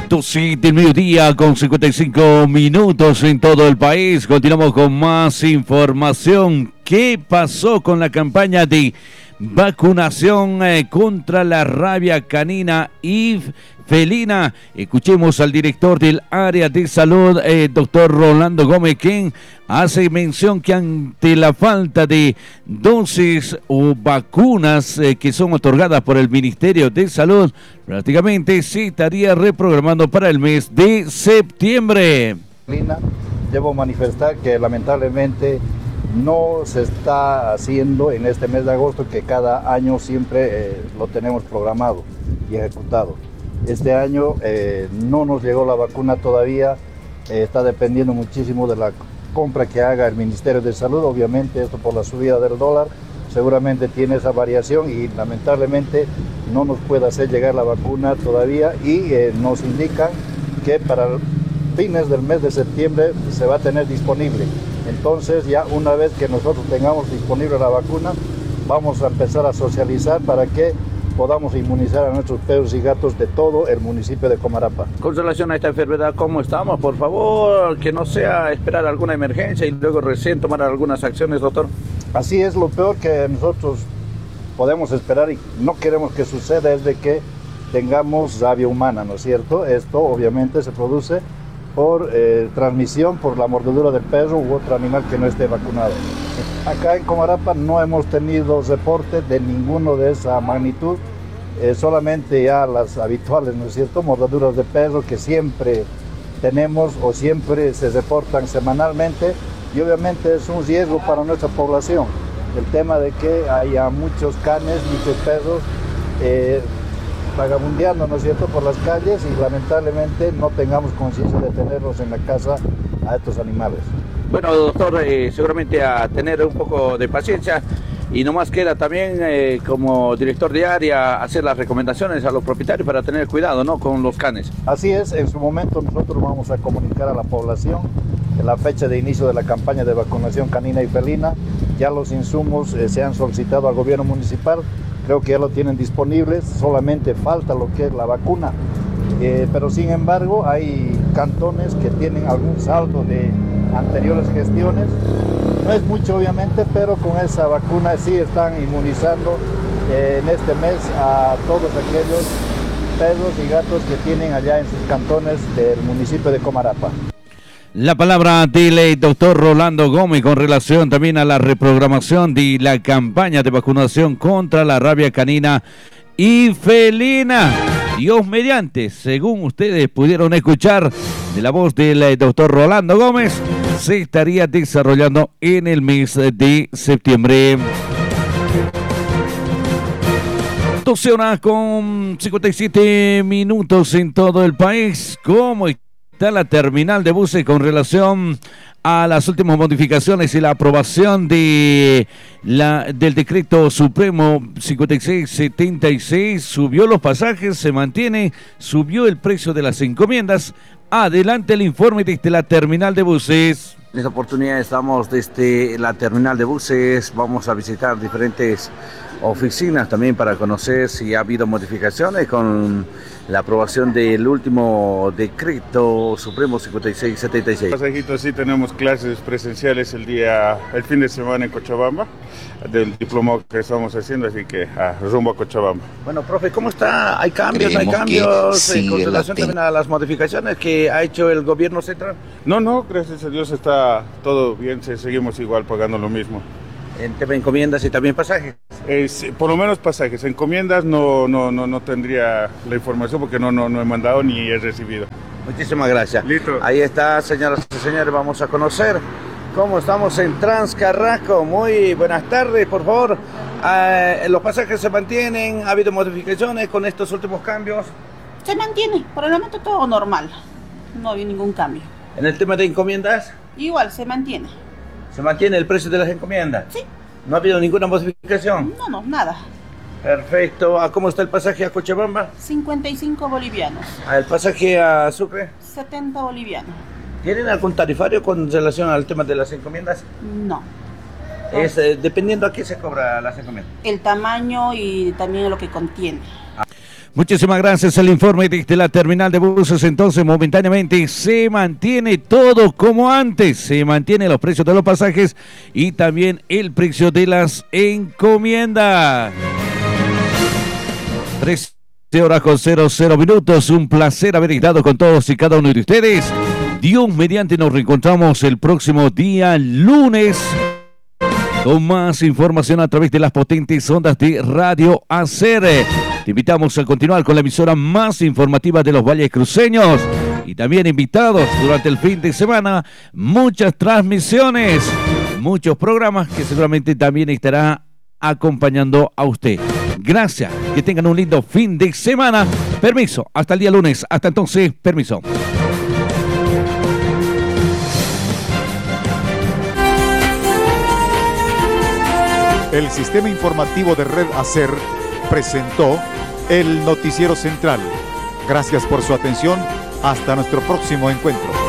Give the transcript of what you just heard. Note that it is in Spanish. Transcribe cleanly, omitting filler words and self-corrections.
12 del mediodía con 55 minutos en todo el país. Continuamos con más información. ¿Qué pasó con la campaña de vacunación contra la rabia canina y felina? Escuchemos al director del área de salud, doctor Rolando Gómez, quien hace mención que ante la falta de dosis o vacunas que son otorgadas por el Ministerio de Salud, prácticamente se estaría reprogramando para el mes de septiembre. Debo manifestar que lamentablemente no se está haciendo en este mes de agosto, que cada año siempre lo tenemos programado y ejecutado. Este año no nos llegó la vacuna todavía, está dependiendo muchísimo de la compra que haga el Ministerio de Salud. Obviamente esto por la subida del dólar seguramente tiene esa variación y lamentablemente no nos puede hacer llegar la vacuna todavía, y nos indican que para fines del mes de septiembre se va a tener disponible. Entonces ya una vez que nosotros tengamos disponible la vacuna, vamos a empezar a socializar para que podamos inmunizar a nuestros perros y gatos de todo el municipio de Comarapa. Con relación a esta enfermedad, ¿cómo estamos? Por favor, que no sea esperar alguna emergencia y luego recién tomar algunas acciones, doctor. Así es, lo peor que nosotros podemos esperar y no queremos que suceda es de que tengamos rabia humana, ¿no es cierto? Esto obviamente se produce por transmisión por la mordedura del perro u otro animal que no esté vacunado. Acá en Comarapa no hemos tenido reporte de ninguno de esa magnitud, solamente ya las habituales, ¿no es cierto?, mordeduras de perro que siempre tenemos o siempre se reportan semanalmente, y obviamente es un riesgo para nuestra población el tema de que haya muchos canes, muchos perros vagabundeando, ¿no es cierto?, por las calles, y lamentablemente no tengamos conciencia de tenerlos en la casa a estos animales. Bueno, doctor, seguramente a tener un poco de paciencia, y nomás queda también como director de área hacer las recomendaciones a los propietarios para tener cuidado, ¿no?, con los canes. Así es, en su momento nosotros vamos a comunicar a la población en la fecha de inicio de la campaña de vacunación canina y felina. Ya los insumos se han solicitado al gobierno municipal, creo que ya lo tienen disponibles, solamente falta lo que es la vacuna. Pero sin embargo hay cantones que tienen algún saldo de anteriores gestiones, no es mucho obviamente, pero con esa vacuna sí están inmunizando en este mes a todos aquellos perros y gatos que tienen allá en sus cantones del municipio de Comarapa. La palabra del doctor Rolando Gómez con relación también a la reprogramación de la campaña de vacunación contra la rabia canina y felina. Dios mediante, según ustedes pudieron escuchar de la voz del doctor Rolando Gómez, se estaría desarrollando en el mes de septiembre. 12 horas con 57 minutos en todo el país. ¿Cómo está la terminal de buses con relación a las últimas modificaciones y la aprobación del decreto supremo 5676? Subió los pasajes, se mantiene, subió el precio de las encomiendas. Adelante el informe desde la terminal de buses. En esta oportunidad estamos desde la terminal de buses, vamos a visitar diferentes oficinas también para conocer si ha habido modificaciones con la aprobación del último decreto supremo 5676. Pasajitos, sí tenemos clases presenciales el fin de semana en Cochabamba, del diplomado que estamos haciendo, así que rumbo a Cochabamba. Bueno, profe, ¿cómo está? ¿Hay cambios? ¿Hay cambios con relación también a las modificaciones que ha hecho el gobierno central? No, gracias a Dios está todo bien, seguimos igual pagando lo mismo. En tema de encomiendas y también pasajes. Por lo menos pasajes, encomiendas no tendría la información porque no he mandado ni he recibido. Muchísimas gracias. Listo. Ahí está, señoras y señores, vamos a conocer cómo estamos en Transcarrasco. Muy buenas tardes, por favor. Los pasajes se mantienen, ha habido modificaciones con estos últimos cambios. Se mantiene, por el momento todo normal, no hay ningún cambio. En el tema de encomiendas, Igual se mantiene. ¿se mantiene el precio de las encomiendas? Sí. ¿No ha habido ninguna modificación? No, nada. Perfecto. ¿Cómo está el pasaje a Cochabamba? 55 bolivianos. ¿El pasaje a Sucre? 70 bolivianos. ¿Tienen algún tarifario con relación al tema de las encomiendas? No. Es dependiendo a qué se cobra las encomiendas. El tamaño y también lo que contiene. Muchísimas gracias. El informe desde la terminal de buses. Entonces, momentáneamente se mantiene todo como antes. Se mantienen los precios de los pasajes y también el precio de las encomiendas. 13 horas con 00 minutos. Un placer haber estado con todos y cada uno de ustedes. Dios mediante, nos reencontramos el próximo día lunes con más información a través de las potentes ondas de Radio Hacer. Te invitamos a continuar con la emisora más informativa de los valles cruceños y también invitados durante el fin de semana, muchas transmisiones, muchos programas que seguramente también estará acompañando a usted. Gracias, que tengan un lindo fin de semana. Permiso, hasta el día lunes. Hasta entonces, permiso. El sistema informativo de Red Hacer presentó el Noticiero Central. Gracias por su atención. Hasta nuestro próximo encuentro.